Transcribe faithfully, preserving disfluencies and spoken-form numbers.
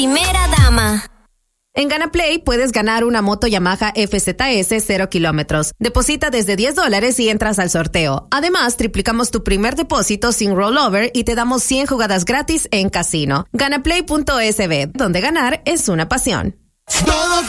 Primera dama. En GanaPlay puedes ganar una moto Yamaha F Z S cero kilómetros. Deposita desde diez dólares y entras al sorteo. Además, triplicamos tu primer depósito sin rollover y te damos cien jugadas gratis en casino. Ganaplay punto es be, donde ganar es una pasión. Todo